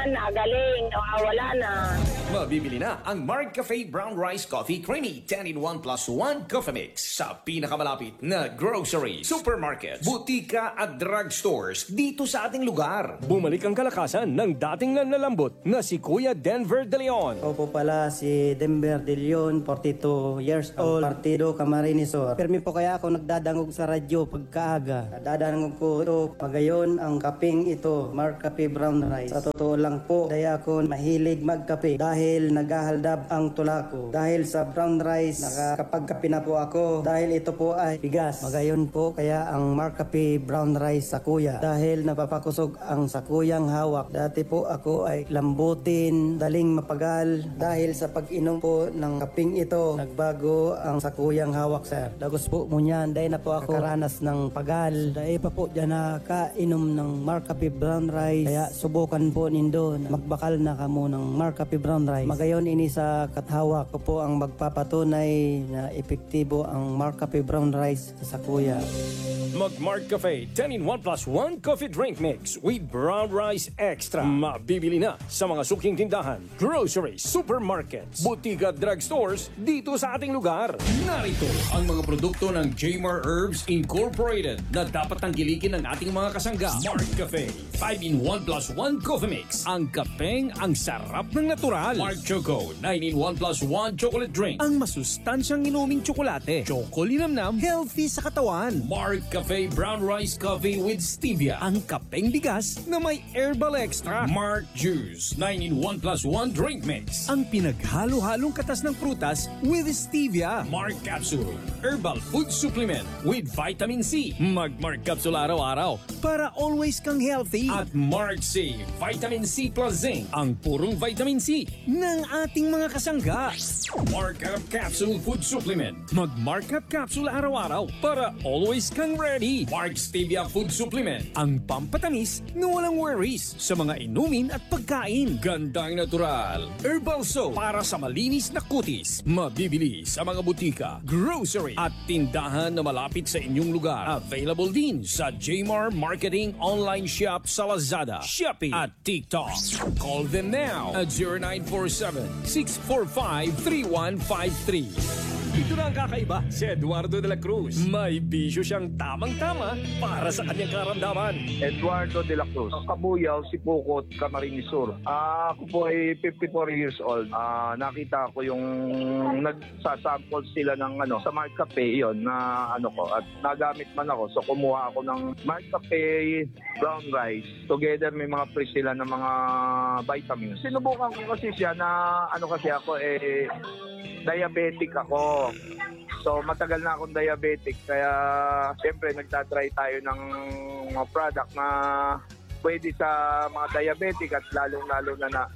naman, nagaling, nawawala na. Mabibili na ang Mark Cafe Brown Rice Coffee Creamy 10-in-1 plus 1 Coffee Mix sa pinakamalapit na grocery, supermarket, butika at drugstores dito sa ating lugar. Bumalik ang kalakasan ng dating nanlalambot na si Kuya Denver De Leon. Ako po pala si Denver De Leon, 42 years old, Partido Camarinesor. Permi po kaya ako nagdadangog sa radyo pagkaaga. Nadadangog ko ito pagayon ang kaping ito, Mark Cafe Brown Rice. Sa totoo lang po, daya ako mahilig magkape dahil naghahaldab ang tula ko. Dahil sa brown rice, nakakapagkape na po ako dahil ito po ay bigas. Magayon po kaya ang Mark Cafe Brown Rice sa kuya dahil napapakusog ang sakuyang hawak. Dati po ako ay lambutin, daling mapagal dahil sa pag-inom po ng kaping ito, nagbago ang sakuyang hawak, sir. Dagos po mo niyan, dahil na po ako karanas ng pagal. Dahil pa po dyan nakainom ng Mark Cafe Brown Rice. Kaya subukan po nindo na magbakal na kamo ng Mark Cafe Brown Rice. Magayon ini sa kathawak ko po ang magpapatunay na epektibo ang Mark Cafe Brown Rice sa kuya. Mag-Mark Cafe 10-in-1 plus 1 Coffee Drink Mix with Brown Rice Extra. Mabibili na sa mga suking tindahan, groceries, supermarkets, butika at drugstores dito sa ating lugar. Narito ang mga produkto ng Jmar Herbs Incorporated na dapat tangkilikin ng ating mga kasangga. Mark Cafe 5-in-1 plus 1 Coffee Mix. Ang kapeng ang sarap ng natural. Mark Choco 9-in-1 plus 1 Chocolate Drink. Ang masustansyang inuming tsokolate. Chocolinamnam, healthy sa katawan. Mark Cafe Brown Rice Coffee with Stevia. Ang kapeng bigas na may herbal extra. Mark Juice 9-in-1 plus 1 Drink Mix. Ang pinaghalo-halong katas ng prutas with stevia. Mark Capsule Herbal Food Supplement with Vitamin C. Mag-Mark Capsule araw-araw para always kang healthy. At Mark C Vitamin C plus Zinc. Ang purong vitamin C ng ating mga kasangga. Mark Up Capsule Food Supplement. Mag-Mark Up Capsule araw-araw para always kang ready. Mark Stevia Food Supplement. Ang pampatamis na walang worries sa mga inumin at pagkain. Gandang natural Herbal Soap para sa malinis na kutis. Mabibili sa mga butika, grocery at tindahan na malapit sa inyong lugar. Available din sa Jmar Marketing Online Shop sa Lazada, Shopee at TikTok. Call them now at 0947-645-3153. Ito na ang kakaiba si Eduardo de la Cruz. May bisyo siyang tamang-tama para sa kanyang karamdaman. Eduardo de la Cruz. Kabuyaw, Sipukot, Camarines Sur. Ako po ay 54 years old. Nakita ko yung nagsasample sila ng sa Mark Cafe yon na ko at nagamit man ako. So kumuha ako ng Mark Cafe Brown Rice. Together may mga free sila ng mga vitamins. Sinubukan ko kasi siya na kasi ako diabetic ako. So matagal na akong diabetic kaya siyempre nagtatry tayo ng mga product na pwede sa mga diabetic at lalong-lalo na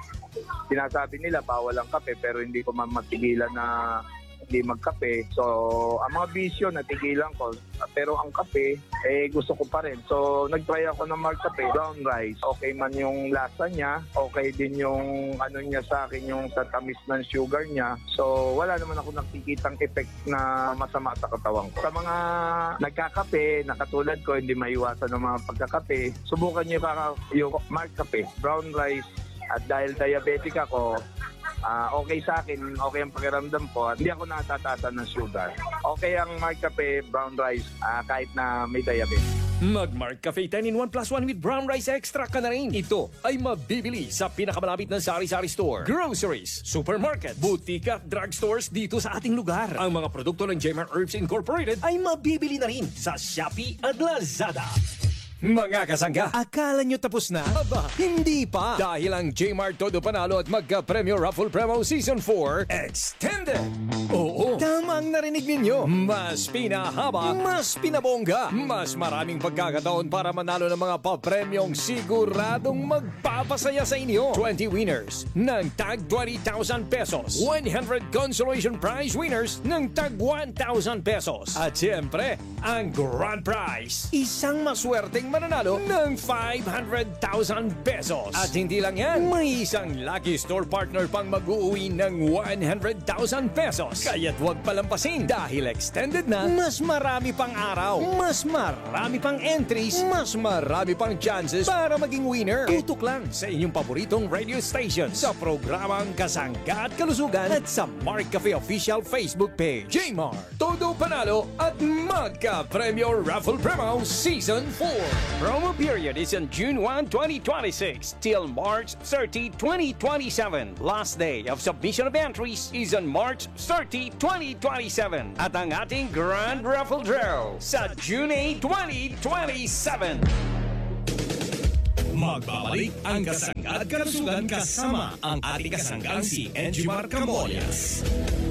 sinasabi nila bawal ang kape pero hindi ko matigilan na hindi magkape. So, ang mga bisyo natigilan ko. Pero ang kape, gusto ko pa rin. So, nag-try ako ng Mark Cafe Brown Rice. Okay man yung lasa niya. Okay din yung niya sa akin, yung sa tamis ng sugar niya. So, wala naman ako nakikitang effect na masama sa katawan ko. Sa mga nagkakape, na katulad ko, hindi maiwasan ng mga pagkakape, subukan niyo yung Mark Cafe Brown Rice. At dahil diabetic ako, okay sa akin, okay ang pakiramdam ko at hindi ako natataasan ng sugar. Okay ang Mark Cafe Brown Rice kahit na may diabetes. Mag-Mark Cafe 10-in-1 plus 1 with Brown Rice Extra ka na rin. Ito ay mabibili sa pinakamalapit ng sari-sari store, groceries, supermarket, butika at drugstores dito sa ating lugar. Ang mga produkto ng Jmar Herbs Incorporated ay mabibili na rin sa Shopee at Lazada. Mga kasangga, akala nyo tapos na? Aba, hindi pa! Dahil ang Jmar Todo Panalo at Magka-Premyo Raffle Promo Season 4 Extended! Oo, tama ang narinig ninyo. Mas pinahaba, mas pinabongga, mas maraming pagkakataon para manalo ng mga papremyong siguradong magpapasaya sa inyo. 20 winners ng tag 20,000 pesos. 100 consolation prize winners ng tag 1,000 pesos. At siyempre, ang grand prize, isang maswerteng mananalo ng 500,000 pesos. At hindi lang yan, may isang lucky store partner pang mag-uwi ng 100,000 pesos. Kaya't huwag palampasin palampasin dahil extended na, mas marami pang araw, mas marami pang entries, mas marami pang chances para maging winner. Tutok lang sa inyong paboritong radio station sa programang Kasangga at Kalusugan at sa Mark Cafe official Facebook page. Jmar, Todo Panalo at Magka-Premyo Raffle Promo Season 4. Promo period is on June 1, 2026 till March 30, 2027. Last day of submission of entries is on March 30, 2027. At ang ating Grand Raffle Draw sa June 8, 2027. Magbabalik ang Kasangga at Kalusugan kasama ang ating kasanggang si Edgimar Camolias.